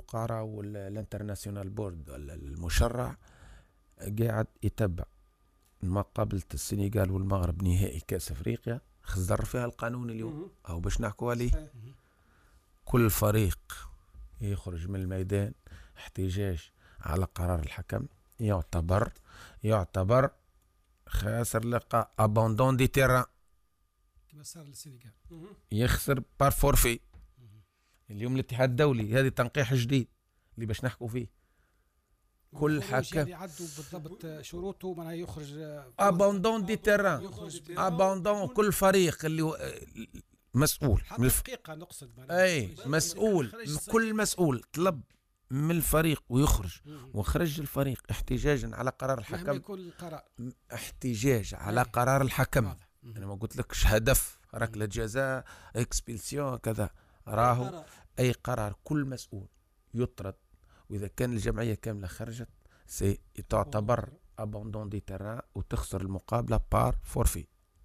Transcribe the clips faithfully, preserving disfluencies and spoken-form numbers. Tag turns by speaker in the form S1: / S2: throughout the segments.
S1: القارة والانترناسيونال بورد المشرع قاعد يتبع مقابلة السنغال والمغرب نهائي كأس أفريقيا، خزر فيها القانون اليوم أو باش نحكوا عليه. كل فريق يخرج من الميدان احتجاج على قرار الحكم يعتبر يعتبر خاسر لقاء اباندون دي تيران
S2: كما صار للسنغال،
S1: يخسر بار فورفي. اليوم الاتحاد الدولي هذه تنقيح جديد اللي باش نحكوا فيه. كل حكم
S2: يعدوا بالضبط شروطه معناها يخرج
S1: اباندون دي تيران، اباندون. كل فريق اللي مسؤول
S2: حتى دقيقة نقصد
S1: اي مسؤول، كل مسؤول طلب من الفريق ويخرج وخرج الفريق احتجاجا على قرار الحكم.
S2: يكون القرار
S1: احتجاج على قرار الحكم. انا ما قلت لكش هدف ركلة جزاء اكسبيلسيون كذا، راهو اي قرار كل مسؤول يطرد. واذا كان الجمعية كاملة خرجت سي تعتبر اباندون دي تيران وتخسر المقابلة بار فورفي.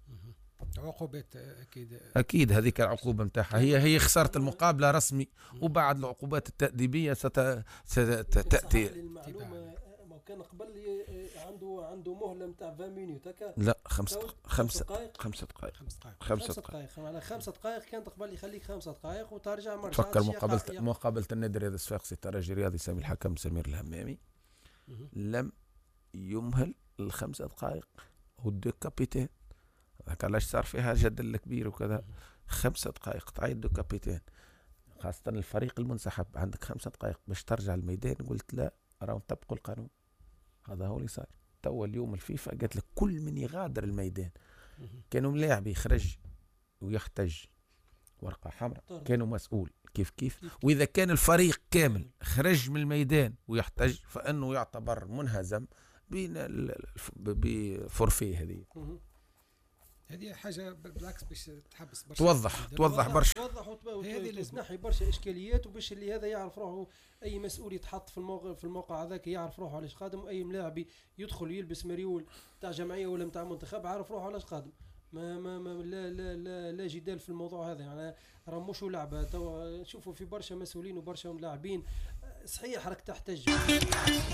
S2: عقوبات اكيد
S1: اكيد هذيك العقوبه نتاعها هي هي خساره المقابله رسمي، وبعد العقوبات التأديبيه ستاتي.
S3: المعلومه ما كان قبل عنده عنده مهله نتاع عشرين مينوت هكا.
S1: لا خمسة خمسة دقائق خمسة دقائق
S2: خمسة
S3: دقائق على خمسة دقائق كانت قبل يخليك خمسة دقائق وترجع مرة.
S1: تفكر مقابله مقابله النادي الرياضي الصفاقسي الترجي الرياضي سامي الحكم سمير الهمامي لم يمهل الخمسة دقائق ودو كابيتين. هذاك علاش صار فيها جدل كبير وكذا. خمسة دقائق تعيد دو كابيتين، خاصة الفريق المنسحب عندك خمسة دقائق باش ترجع الميدان. قلت لا، راهو طبقوا القانون. هذا هو اللي صار. توا اليوم الفيفا قالت لك كل من يغادر الميدان كانوا ملاعب يخرج ويحتج ورقة حمراء كانوا مسؤول كيف كيف. وإذا كان الفريق كامل خرج من الميدان ويحتج فإنه يعتبر منهزم بين بفورفي. هذه
S2: هذه حاجه بالعكس باش تحبس برشا،
S1: توضح توضح برشا،
S3: توضح وتنحي برشا اشكاليات، وباش اللي هذا يعرف روحه. اي مسؤول يتحط في الموقع في الموقع هذاك يعرف روحه علاش قادم. واي ملاعب يدخل يلبس مريول تاع جمعيه ولا نتاع منتخب عارف روحه علاش قادم. ما ما, ما لا, لا لا لا جدال في الموضوع هذا. يعني راه مش لعبه. توا نشوفوا في برشا مسؤولين وبرشا ملاعبين صحيح راك تحتج